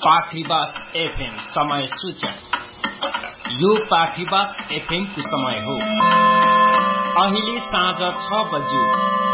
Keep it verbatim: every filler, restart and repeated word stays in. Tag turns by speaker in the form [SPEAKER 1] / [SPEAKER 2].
[SPEAKER 1] पाखरीबास FM समय सूचक। यो पाखरीबास एफएम को समय हो। अहिले साँझ छ बज्यो।